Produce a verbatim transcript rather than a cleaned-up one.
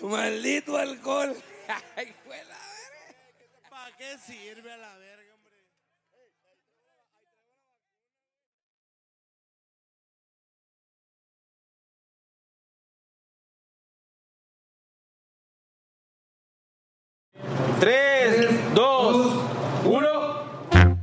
Maldito alcohol. Ay, fue la verga. ¿Para qué sirve a la verga, hombre? Tres.